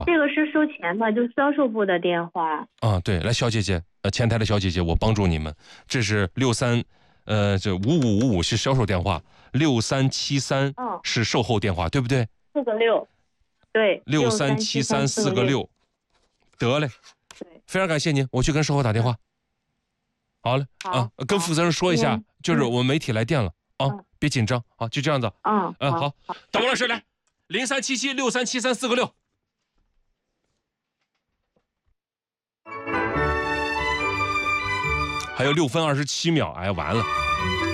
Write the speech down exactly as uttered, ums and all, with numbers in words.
这个是收钱的，就销售部的电话。 啊，对，来，小姐姐，呃，前台的小姐姐，我帮助你们。这是六三，呃，这五五五五是销售电话，六三七三是售后电话，对不对？ 四个六，对， 六三七三四个六，得嘞， 对， 非常感谢您，我去跟售后打电话。好嘞，啊，跟负责人说一下，就是我们媒体来电了啊，别紧张啊，就这样子。 嗯嗯，好，大王老师来，零三七七六三七三四个六。还有六分二十七秒，哎，完了。